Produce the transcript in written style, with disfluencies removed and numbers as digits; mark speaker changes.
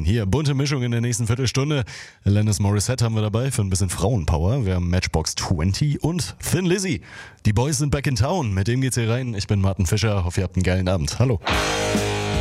Speaker 1: rein. Hier, bunte Mischung in der nächsten Viertelstunde. Alanis Morissette haben wir dabei für ein bisschen Frauenpower. Wir haben Matchbox 20 und Thin Lizzy. Die Boys sind back in town. Mit dem geht's hier rein. Ich bin Martin Fischer. Hoffe, ihr habt einen geilen Abend. Hallo.